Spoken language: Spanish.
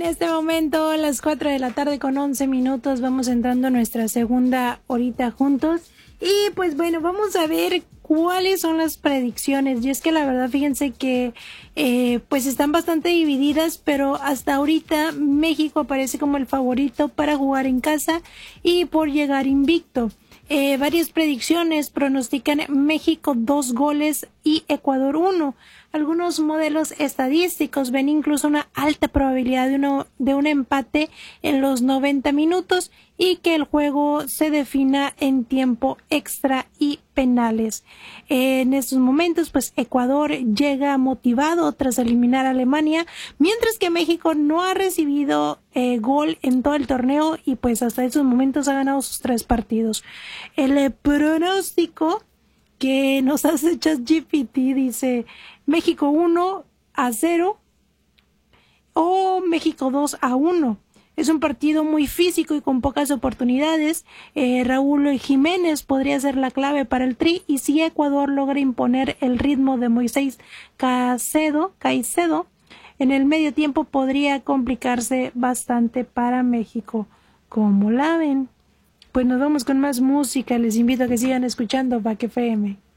este momento, a las 4 de la tarde con 11 minutos, vamos entrando a nuestra segunda horita juntos. Y pues bueno, vamos a ver cuáles son las predicciones. Y es que la verdad, fíjense que pues están bastante divididas, pero hasta ahorita México aparece como el favorito para jugar en casa y por llegar invicto. Varias predicciones pronostican México 2 goles y Ecuador 1. Algunos modelos estadísticos ven incluso una alta probabilidad de un empate en los 90 minutos y que el juego se defina en tiempo extra y penales. En estos momentos, pues Ecuador llega motivado tras eliminar a Alemania, mientras que México no ha recibido gol en todo el torneo y pues hasta esos momentos ha ganado sus 3 partidos. El pronóstico que nos hace ChatGPT dice México 1-0 o México 2-1. Es un partido muy físico y con pocas oportunidades. Raúl Jiménez podría ser la clave para el Tri, y si Ecuador logra imponer el ritmo de Moisés Caicedo, en el medio tiempo podría complicarse bastante para México. ¿Cómo la ven? Pues nos vamos con más música. Les invito a que sigan escuchando Back FM.